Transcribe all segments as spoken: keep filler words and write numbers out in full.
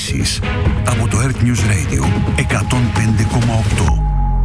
ειδήσεις από το Earth News Radio εκατόν πέντε κόμμα οκτώ.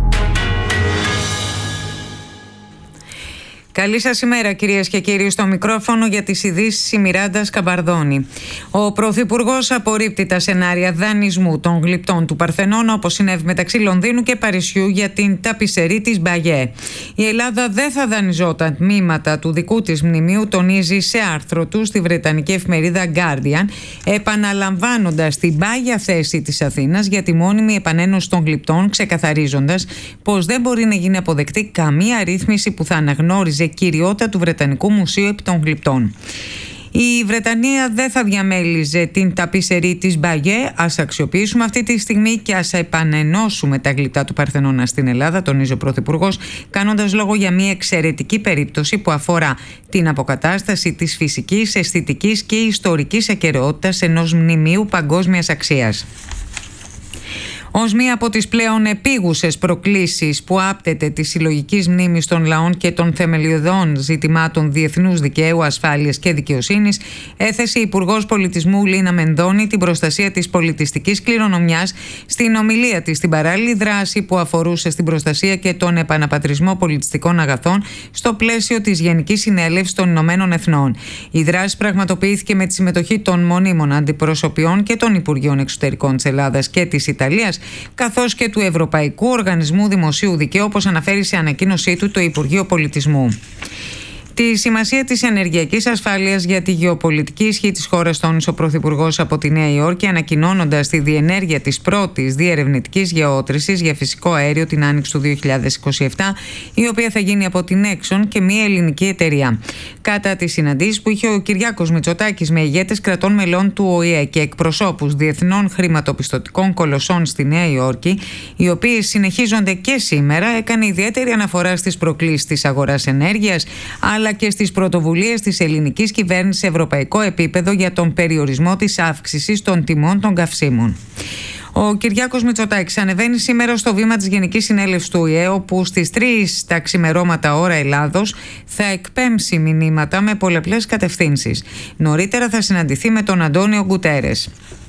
Καλή σας ημέρα, κυρίες και κύριοι. Στο μικρόφωνο για τις ειδήσεις η Μιράντα Σκαμπαρδόνη. Ο Πρωθυπουργός απορρίπτει τα σενάρια δανεισμού των γλυπτών του Παρθενώνα, όπως συνέβη μεταξύ Λονδίνου και Παρισιού, για την ταπισερή της Μπαγιέ. Η Ελλάδα δεν θα δανειζόταν τμήματα του δικού της μνημείου, τονίζει σε άρθρο του στη βρετανική εφημερίδα Guardian, επαναλαμβάνοντας την πάγια θέση της Αθήνας για τη μόνιμη επανένωση των γλυπτών, ξεκαθαρίζοντας πως δεν μπορεί να γίνει αποδεκτή καμία ρύθμιση που θα αναγνώριζε κυριότητα του Βρετανικού Μουσείου επί των γλυπτών. Η Βρετανία δεν θα διαμέλιζε την ταπισερή της Μπαγιέ. Ας αξιοποιήσουμε αυτή τη στιγμή και ας επανενώσουμε τα γλυπτά του Παρθενώνα στην Ελλάδα, τονίζει ο Πρωθυπουργός, κάνοντας λόγο για μια εξαιρετική περίπτωση που αφορά την αποκατάσταση της φυσικής, αισθητικής και ιστορικής ακεραιότητας ενός μνημείου παγκόσμιας αξίας. Ως μία από τις πλέον επίγουσες προκλήσεις που άπτεται της συλλογικής μνήμης των λαών και των θεμελιωδών ζητημάτων διεθνούς δικαίου, ασφάλειας και δικαιοσύνης, έθεσε η Υπουργός Πολιτισμού Λίνα Μενδώνη την προστασία της πολιτιστικής κληρονομιάς στην ομιλία της στην παράλληλη δράση που αφορούσε στην προστασία και τον επαναπατρισμό πολιτιστικών αγαθών στο πλαίσιο της Γενικής Συνέλευσης των Ηνωμένων Εθνών. Η δράση πραγματοποιήθηκε με τη συμμετοχή των μονίμων αντιπροσωπιών και των Υπουργείων Εξωτερικών της Ελλάδας και της Ιταλίας, καθώς και του Ευρωπαϊκού Οργανισμού Δημοσίου Δικαίου, όπως αναφέρει σε ανακοίνωσή του το Υπουργείο Πολιτισμού. Τη σημασία της ενεργειακής ασφάλειας για τη γεωπολιτική ισχύ της χώρας τόνισε ο Πρωθυπουργός από τη Νέα Υόρκη, ανακοινώνοντας τη διενέργεια της πρώτης διερευνητικής γεώτρησης για φυσικό αέριο την άνοιξη του δύο χιλιάδες είκοσι επτά, η οποία θα γίνει από την Exxon και μια ελληνική εταιρεία. Κατά τις συναντήσεις που είχε ο Κυριάκος Μητσοτάκης με ηγέτες κρατών μελών του Ο Ε Ε και εκπροσώπους διεθνών χρηματοπιστωτικών κολοσσών στη Νέα Υόρκη, οι οποίες συνεχίζονται και σήμερα, έκανε ιδιαίτερη αναφορά στις προκλήσεις της αγοράς ενέργειας, αλλά και στις πρωτοβουλίες της ελληνικής κυβέρνησης σε ευρωπαϊκό επίπεδο για τον περιορισμό της αύξησης των τιμών των καυσίμων. Ο Κυριάκος Μητσοτάκης ανεβαίνει σήμερα στο βήμα της Γενικής Συνέλευσης του Ο Ε Ε, όπου στις τρεις τα ξημερώματα ώρα Ελλάδος θα εκπέμψει μηνύματα με πολλαπλές κατευθύνσεις. Νωρίτερα θα συναντηθεί με τον Αντώνιο Γκουτέρες.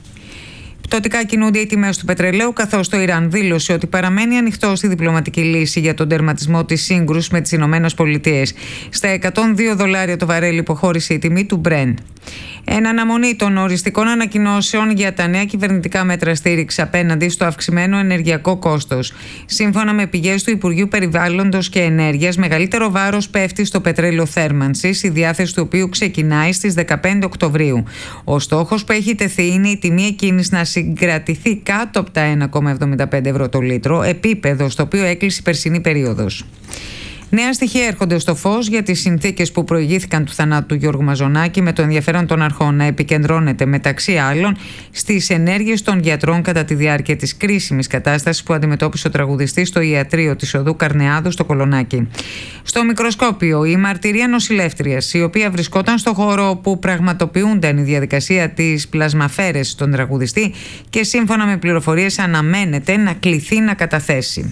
Πτωτικά κινούνται οι τιμές του πετρελαίου, καθώς το Ιράν δήλωσε ότι παραμένει ανοιχτό στη διπλωματική λύση για τον τερματισμό της σύγκρουσης με τις Ηνωμένες Πολιτείες. Στα εκατόν δύο δολάρια το βαρέλι υποχώρησε η τιμή του Brent. Εν αναμονή των οριστικών ανακοινώσεων για τα νέα κυβερνητικά μέτρα στήριξη απέναντι στο αυξημένο ενεργειακό κόστος. Σύμφωνα με πηγές του Υπουργείου Περιβάλλοντος και Ενέργειας, μεγαλύτερο βάρος πέφτει στο πετρέλαιο θέρμανσης, η διάθεση του οποίου ξεκινάει στις δεκαπέντε Οκτωβρίου. Ο στόχος που έχει τεθεί είναι η τιμή εκείνης να συγκρατηθεί κάτω από τα ένα κόμμα εβδομήντα πέντε ευρώ το λίτρο, επίπεδο στο οποίο έκλεισε η περσινή περίοδος. Νέα στοιχεία έρχονται στο φως για τις συνθήκες που προηγήθηκαν του θανάτου του Γιώργου Μαζονάκη, με το ενδιαφέρον των αρχών να επικεντρώνεται μεταξύ άλλων στις ενέργειες των γιατρών κατά τη διάρκεια της κρίσιμης κατάστασης που αντιμετώπισε ο τραγουδιστής στο ιατρείο της οδού Καρνεάδου στο Κολονάκι. Στο μικροσκόπιο, η μαρτυρία νοσηλεύτριας, η οποία βρισκόταν στο χώρο όπου πραγματοποιούνταν η διαδικασία της πλασμαφέρεσης στον τραγουδιστή και σύμφωνα με πληροφορίες αναμένεται να κληθεί να καταθέσει.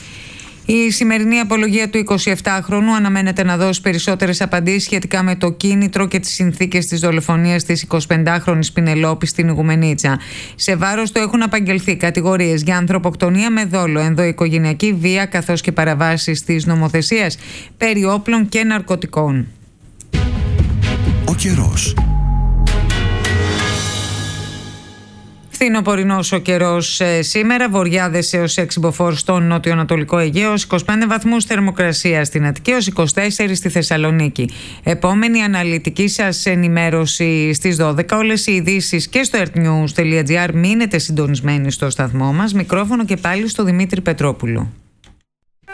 Η σημερινή απολογία του εικοσιεπτάχρονου αναμένεται να δώσει περισσότερες απαντήσεις σχετικά με το κίνητρο και τις συνθήκες της δολοφονίας της εικοσιπεντάχρονης Πινελόπης στην Ιγουμενίτσα. Σε βάρος του έχουν απαγγελθεί κατηγορίες για ανθρωποκτονία με δόλο, ενδοοικογενειακή βία, καθώς και παραβάσεις της νομοθεσίας περί όπλων και ναρκωτικών. Ο καιρός. Φθινοπορεινός ο καιρός ε, σήμερα, βοριάδες έως έξι μποφόρ στο νότιο-ανατολικό Αιγαίο, είκοσι πέντε βαθμούς θερμοκρασία στην Αττική, έως είκοσι τέσσερα στη Θεσσαλονίκη. Επόμενη αναλυτική σας ενημέρωση στις δώδεκα. Όλες οι ειδήσεις και στο earthnews τελεία gr. Μείνετε συντονισμένοι στο σταθμό μας. Μικρόφωνο και πάλι στο Δημήτρη Πετρόπουλο.